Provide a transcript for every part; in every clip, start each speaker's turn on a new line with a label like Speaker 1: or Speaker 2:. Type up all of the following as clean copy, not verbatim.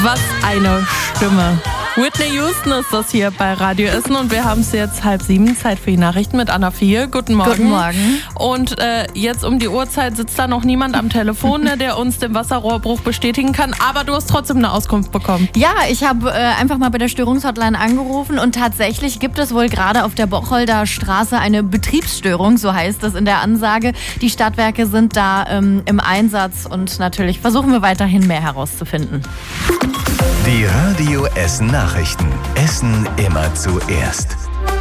Speaker 1: Was eine Stimme. Whitney Houston ist das hier bei Radio Essen und wir haben es jetzt 6:30, Zeit für die Nachrichten mit Anna Vier. Guten Morgen.
Speaker 2: Guten Morgen.
Speaker 1: Und jetzt um die Uhrzeit sitzt da noch niemand am Telefon, der uns den Wasserrohrbruch bestätigen kann, aber du hast trotzdem eine Auskunft bekommen.
Speaker 2: Ja, ich habe einfach mal bei der Störungshotline angerufen und tatsächlich gibt es wohl gerade auf der Bocholder Straße eine Betriebsstörung, so heißt es in der Ansage. Die Stadtwerke sind da im Einsatz und natürlich versuchen wir weiterhin mehr herauszufinden.
Speaker 3: Die Radio Essen Nachrichten. Essen immer zuerst.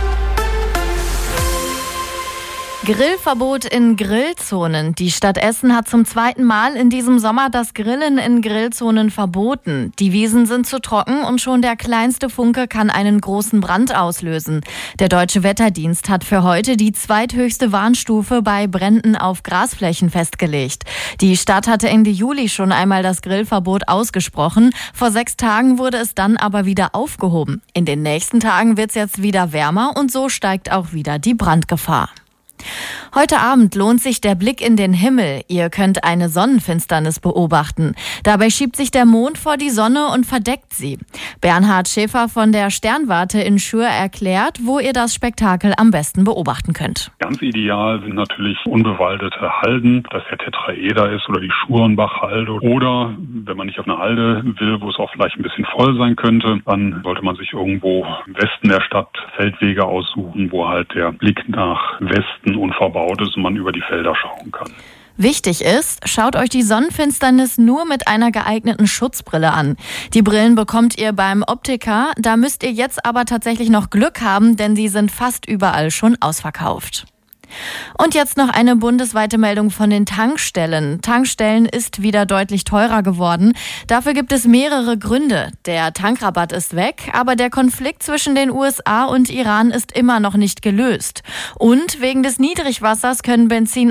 Speaker 2: Grillverbot in Grillzonen. Die Stadt Essen hat zum 2. Mal in diesem Sommer das Grillen in Grillzonen verboten. Die Wiesen sind zu trocken und schon der kleinste Funke kann einen großen Brand auslösen. Der Deutsche Wetterdienst hat für heute die zweithöchste Warnstufe bei Bränden auf Grasflächen festgelegt. Die Stadt hatte Ende Juli schon einmal das Grillverbot ausgesprochen. Vor 6 Tagen wurde es dann aber wieder aufgehoben. In den nächsten Tagen wird es jetzt wieder wärmer und so steigt auch wieder die Brandgefahr. Heute Abend lohnt sich der Blick in den Himmel. Ihr könnt eine Sonnenfinsternis beobachten. Dabei schiebt sich der Mond vor die Sonne und verdeckt sie. Bernhard Schäfer von der Sternwarte in Schür erklärt, wo ihr das Spektakel am besten beobachten könnt.
Speaker 4: Ganz ideal sind natürlich unbewaldete Halden, dass der Tetraeder ist oder die Schurenbach-Halde. Oder wenn man nicht auf eine Halde will, wo es auch vielleicht ein bisschen voll sein könnte, dann sollte man sich irgendwo im Westen der Stadt Feldwege aussuchen, wo halt der Blick nach Westen unverbaut ist und man über die Felder schauen kann.
Speaker 2: Wichtig ist, schaut euch die Sonnenfinsternis nur mit einer geeigneten Schutzbrille an. Die Brillen bekommt ihr beim Optiker, da müsst ihr jetzt aber tatsächlich noch Glück haben, denn sie sind fast überall schon ausverkauft. Und jetzt noch eine bundesweite Meldung von den Tankstellen. Tankstellen ist wieder deutlich teurer geworden. Dafür gibt es mehrere Gründe. Der Tankrabatt ist weg, aber der Konflikt zwischen den USA und Iran ist immer noch nicht gelöst. Und wegen des Niedrigwassers können Benzin-